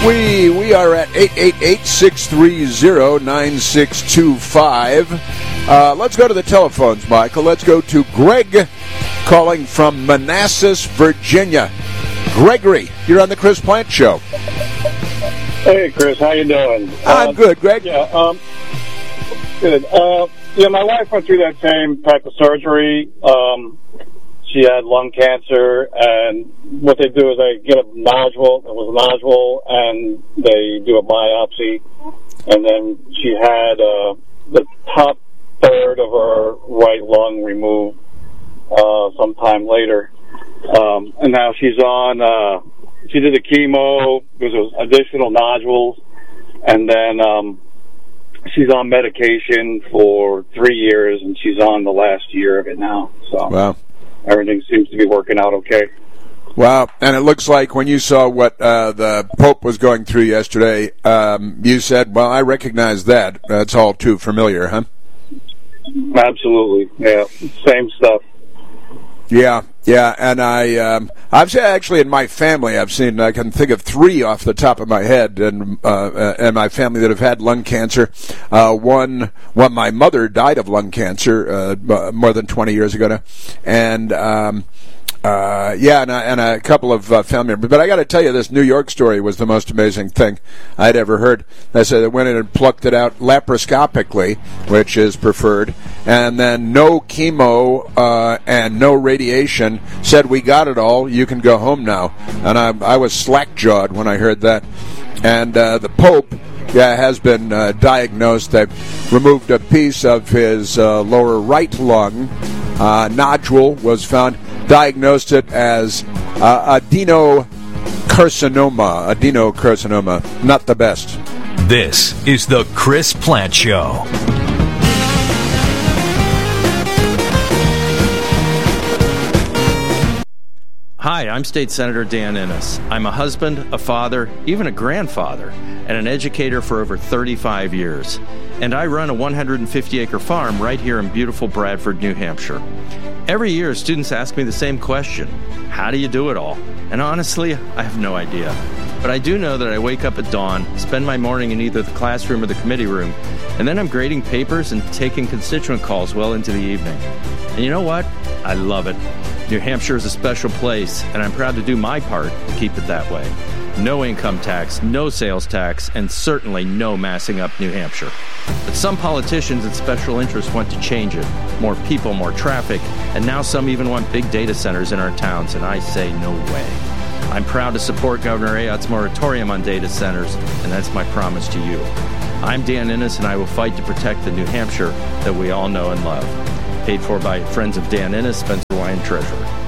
We are at 888-630-9625. Let's go to the telephones, Michael. Let's go to Greg calling from Manassas, Virginia. Gregory, you're on the Chris Plant Show. Hey, Chris, how you doing? I'm good, Greg. Yeah, good. My wife went through that same type of surgery. She had lung cancer, and what they do is they get a nodule. It was a nodule, and they do a biopsy. And then she had the top third of her right lung removed sometime later. And now she's on, she did the chemo, there was additional nodules, and then she's on medication for 3 years, and she's on the last year of it now. So wow. Everything seems to be working out okay. Wow. And it looks like when you saw what the Pope was going through yesterday, you said, well, I recognize that. That's all too familiar, huh? Absolutely. Yeah. Same stuff. Yeah, and I've actually in my family I can think of 3 off the top of my head, and my family that have had lung cancer. One, my mother died of lung cancer more than 20 years ago now, and and a couple of family members. But I got to tell you, this New York story was the most amazing thing I'd ever heard. They said they went in and plucked it out laparoscopically, which is preferred, and then no chemo and no radiation. Said, we got it all. You can go home now. And I was slack-jawed when I heard that. And the Pope has been diagnosed. They've removed a piece of his lower right lung. Nodule was found. Diagnosed it as adenocarcinoma. Not the best. This is the Chris Plant Show. Hi, I'm State Senator Dan Innes. I'm a husband, a father, even a grandfather, and an educator for over 35 years. And I run a 150-acre farm right here in beautiful Bradford, New Hampshire. Every year, students ask me the same question. How do you do it all? And honestly, I have no idea. But I do know that I wake up at dawn, spend my morning in either the classroom or the committee room, and then I'm grading papers and taking constituent calls well into the evening. And you know what? I love it. New Hampshire is a special place, and I'm proud to do my part to keep it that way. No income tax, no sales tax, and certainly no massing up New Hampshire. But some politicians and special interests want to change it. More people, more traffic, and now some even want big data centers in our towns, and I say no way. I'm proud to support Governor Ayotte's moratorium on data centers, and that's my promise to you. I'm Dan Innes, and I will fight to protect the New Hampshire that we all know and love. Paid for by Friends of Dan Innes, Spencer Wine Treasurer.